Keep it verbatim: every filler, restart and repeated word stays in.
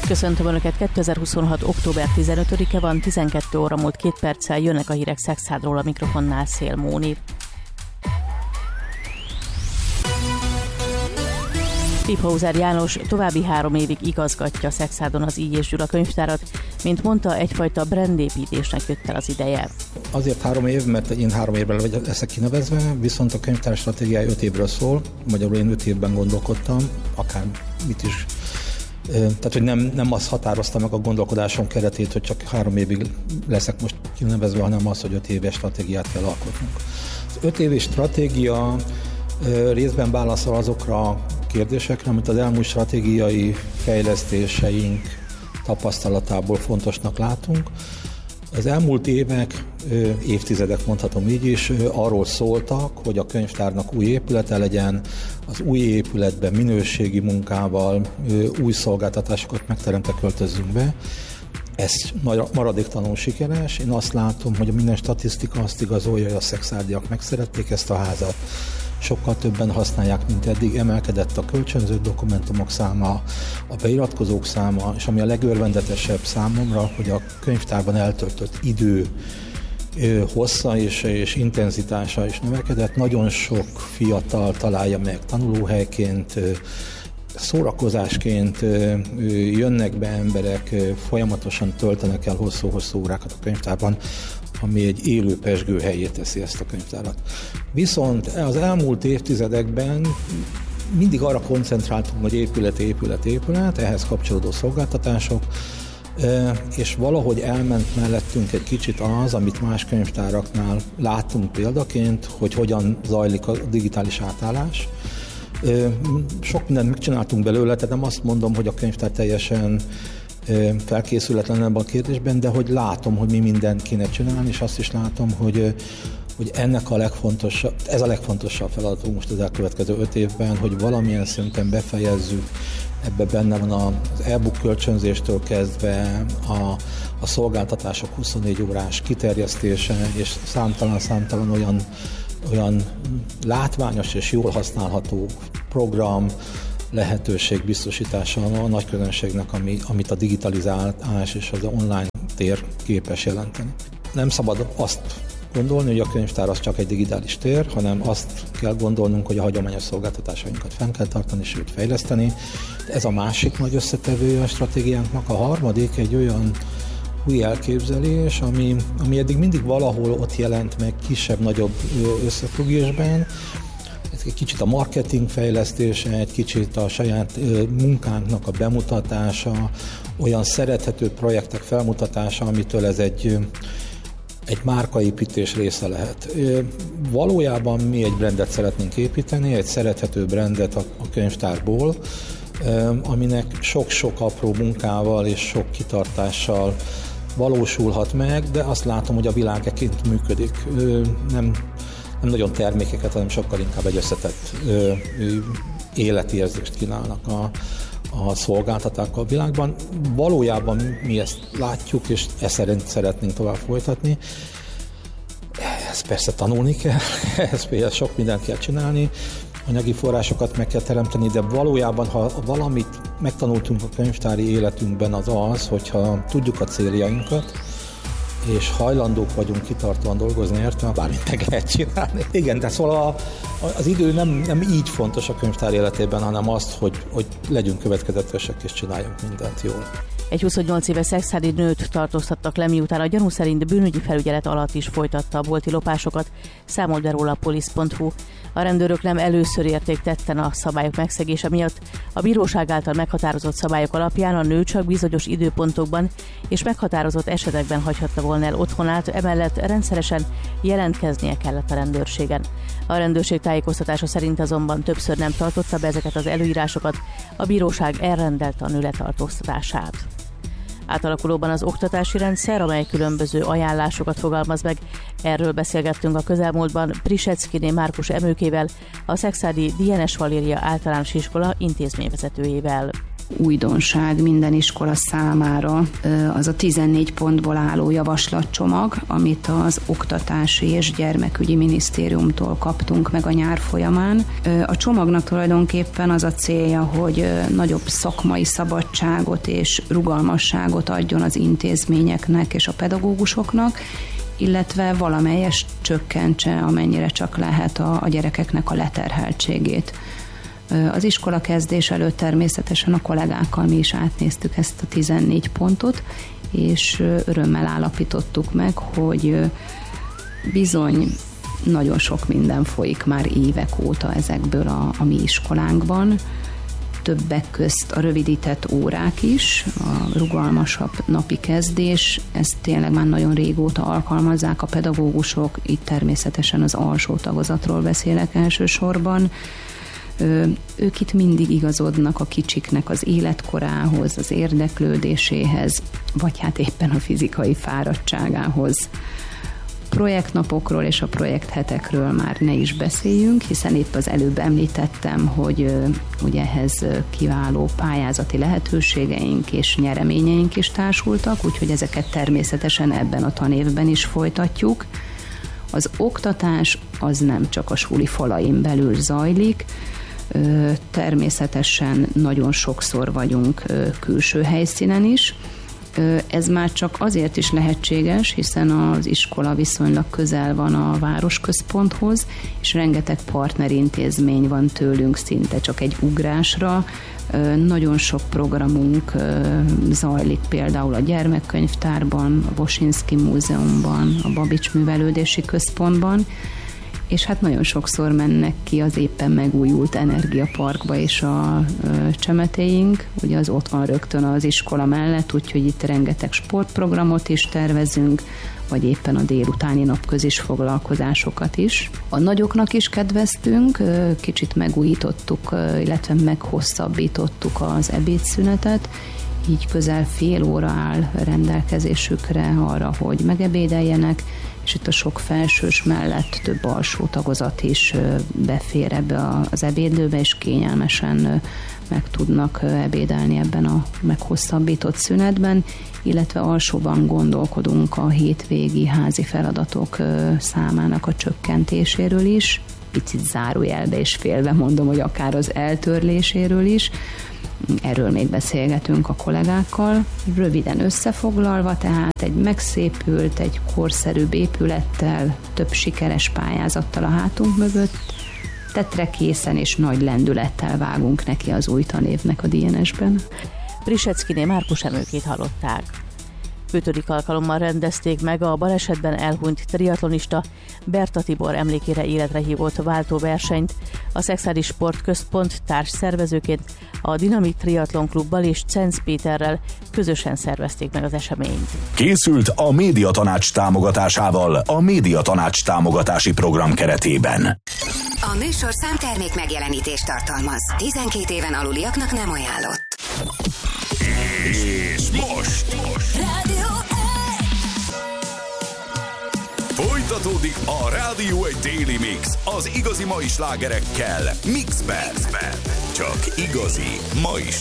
Köszöntöm Önöket, kétezer-huszonhat. október tizenötödike van, tizenkettő óra múlt két perccel, jönnek a hírek Szekszádról, a mikrofonnál Szél Móni. Lipphauser János további három évig igazgatja Szexádon az Így és Gyula könyvtárat, mint mondta, egyfajta brandépítésnek jött el az ideje. Azért három év, mert én három évre leszek kinevezve, viszont a könyvtár stratégiája öt évről szól, magyarul én öt évben gondolkodtam, akár mit is. Tehát, hogy nem, nem azt határozta meg a gondolkodásom keretét, hogy csak három évig leszek most kinevezve, hanem az, hogy öt éves stratégiát kell alkotnunk. Az öt éves stratégia részben válaszol azokra a kérdésekre, amit az elmúlt stratégiai fejlesztéseink tapasztalatából fontosnak látunk. Az elmúlt évek, évtizedek mondhatom így is, arról szóltak, hogy a könyvtárnak új épülete legyen, az új épületben minőségi munkával, új szolgáltatásokat megteremtve költözzünk be. Ez maradéktalanul sikeres. Én azt látom, hogy minden statisztika azt igazolja, hogy a szexárdiak megszerették ezt a házat. Sokkal többen használják, mint eddig, emelkedett a kölcsönzött dokumentumok száma, a beiratkozók száma, és ami a legörvendetesebb számomra, hogy a könyvtárban eltöltött idő hossza és, és intenzitása is növekedett. Nagyon sok fiatal találja meg tanulóhelyként, szórakozásként, jönnek be emberek, folyamatosan töltenek el hosszú-hosszú órákat a könyvtárban, ami egy élő pezsgőhelyé teszi ezt a könyvtárat. Viszont az elmúlt évtizedekben mindig arra koncentráltunk, hogy épület, épület, épület, ehhez kapcsolódó szolgáltatások, és valahogy elment mellettünk egy kicsit az, amit más könyvtáraknál láttunk példaként, hogy hogyan zajlik a digitális átállás. Sok mindent megcsináltunk belőle, tehát nem azt mondom, hogy a könyvtár teljesen felkészületlen ebben a kérdésben, de hogy látom, hogy mi mindent kéne csinálni, és azt is látom, hogy, hogy ennek a legfontosabb, ez a legfontosabb feladatunk most az elkövetkező öt évben, hogy valamilyen szinten befejezzük, ebbe benne van az e-book kölcsönzéstől kezdve a, a szolgáltatások huszonnégy órás kiterjesztése, és számtalan-számtalan olyan, olyan látványos és jól használható program, lehetőség biztosítása a nagy közönségnek, ami, amit a digitalizálás és az online tér képes jelenteni. Nem szabad azt gondolni, hogy a könyvtár az csak egy digitális tér, hanem azt kell gondolnunk, hogy a hagyományos szolgáltatásainkat fenn kell tartani, sőt fejleszteni. Ez a másik nagy összetevője a stratégiánknak. A harmadik egy olyan új elképzelés, ami, ami eddig mindig valahol ott jelent meg kisebb-nagyobb összefüggésben. Egy kicsit a marketing fejlesztése, egy kicsit a saját munkánknak a bemutatása, olyan szerethető projektek felmutatása, amitől ez egy, egy márkaépítés része lehet. Valójában mi egy brandet szeretnénk építeni, egy szerethető brandet a, a könyvtárból, aminek sok-sok apró munkával és sok kitartással valósulhat meg, de azt látom, hogy a világ ekként működik. Nem nem nagyon termékeket, hanem sokkal inkább egy összetett ö, életérzést kínálnak a, a szolgáltatók a világban. Valójában mi ezt látjuk, és ezt szerint szeretnénk tovább folytatni. Ezt persze tanulni kell, ezt például sok mindent kell csinálni, anyagi forrásokat meg kell teremteni, de valójában, ha valamit megtanultunk a könyvtári életünkben, az az, hogyha tudjuk a céljainkat, és hajlandók vagyunk kitartóan dolgozni érte, bármit meg lehet csinálni. Igen, de szóval az idő nem, nem így fontos a könyvtár életében, hanem azt, hogy, hogy legyünk következetesek és csináljunk mindent jól. Egy huszonnyolc éves szexádi nőt tartóztattak le, miután a gyanú szerint bűnügyi felügyelet alatt is folytatta a bolti lopásokat, számolt be róla a polisz pont hu. A rendőrök nem először érték tetten a szabályok megszegése miatt. A bíróság által meghatározott szabályok alapján a nő csak bizonyos időpontokban és meghatározott esetekben hagyhatta volna el otthonát, emellett rendszeresen jelentkeznie kellett a rendőrségen. A rendőrség tájékoztatása szerint azonban többször nem tartotta be ezeket az előírásokat, a bíróság elrendelte a nő letartóztatását. Átalakulóban az oktatási rendszer, amely különböző ajánlásokat fogalmaz meg. Erről beszélgettünk a közelmúltban Priseckiné Márkus Emőkével, a szexádi Dienes Valéria általános iskola intézményvezetőjével. újdonság minden iskola számára az a tizennégy pontból álló javaslatcsomag, amit az Oktatási és Gyermekügyi Minisztériumtól kaptunk meg a nyár folyamán. A csomagnak tulajdonképpen az a célja, hogy nagyobb szakmai szabadságot és rugalmasságot adjon az intézményeknek és a pedagógusoknak, illetve valamelyest csökkentse, amennyire csak lehet a, a gyerekeknek a leterheltségét. Az iskola kezdés előtt természetesen a kollégákkal mi is átnéztük ezt a tizennégy pontot, és örömmel állapítottuk meg, hogy bizony nagyon sok minden folyik már évek óta ezekből a, a mi iskolánkban. Többek közt a rövidített órák is, a rugalmasabb napi kezdés, ezt tényleg már nagyon régóta alkalmazzák a pedagógusok, itt természetesen az alsó tagozatról beszélek elsősorban. Ők itt mindig igazodnak a kicsiknek az életkorához, az érdeklődéséhez, vagy hát éppen a fizikai fáradtságához. Projektnapokról és a projekthetekről már ne is beszéljünk, hiszen épp az előbb említettem, hogy ugye ehhez kiváló pályázati lehetőségeink és nyereményeink is társultak, úgyhogy ezeket természetesen ebben a tanévben is folytatjuk. Az oktatás az nem csak a suli falain belül zajlik, természetesen nagyon sokszor vagyunk külső helyszínen is. Ez már csak azért is lehetséges, hiszen az iskola viszonylag közel van a városközponthoz, és rengeteg partnerintézmény van tőlünk szinte csak egy ugrásra. Nagyon sok programunk zajlik például a Gyermekkönyvtárban, a Bosinszky Múzeumban, a Babics Művelődési Központban, és hát nagyon sokszor mennek ki az éppen megújult Energiaparkba és a csemetéink, ugye az ott van rögtön az iskola mellett, úgyhogy itt rengeteg sportprogramot is tervezünk, vagy éppen a délutáni napközis foglalkozásokat is. A nagyoknak is kedveztünk, kicsit megújítottuk, illetve meghosszabbítottuk az ebédszünetet, így közel fél óra áll rendelkezésükre arra, hogy megebédeljenek, és itt a sok felsős mellett több alsó tagozat is befér ebbe az ebédlőbe, és kényelmesen meg tudnak ebédelni ebben a meghosszabbított szünetben, illetve alsóban gondolkodunk a hétvégi házi feladatok számának a csökkentéséről is, picit zárójelbe és félve mondom, hogy akár az eltörléséről is. Erről még beszélgetünk a kollégákkal. Röviden összefoglalva, tehát egy megszépült, egy korszerűbb épülettel, több sikeres pályázattal a hátunk mögött, tettre készen és nagy lendülettel vágunk neki az új tanévnek a dé en es-ben. Priseckiné Márkus Emőkét hallották. Ötödik alkalommal rendezték meg a balesetben elhunyt triatlonista Berta Tibor emlékére életre hívott váltóversenyt. A Szexádi Sportközpont társ szervezőként a Dinamit Triatlon Klubbal és Cenc Péterrel közösen szervezték meg az eseményt. Készült a Médiatanács támogatásával a Médiatanács támogatási program keretében. A műsor számtermék megjelenítést tartalmaz. tizenkét éven aluliaknak nem ajánlott. És most, most. Rádió Folytatódik a Rádió egy Daily Mix az igazi mai slágerekkel Mixben. Csak igazi mai